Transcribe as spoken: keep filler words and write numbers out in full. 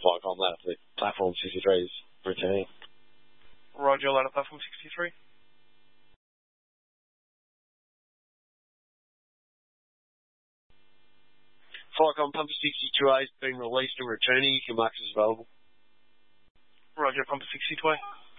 Viacom ladder for platform sixty-three is returning. Roger, ladder platform sixty-three. Viacom Pumper sixty-two A is being released and returning. You can mark as available. Roger, Pumper sixty-two A.